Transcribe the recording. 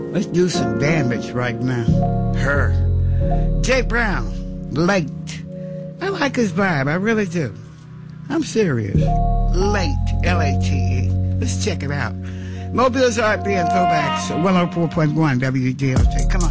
Let's do some damage right now. Her. Jay Brown, Late. I like his vibe, I really do. I'm serious. Late, L-A-T-E. Let's check it out. Mobile's R&B and Throwbacks, 104.1 WGLT. Come on.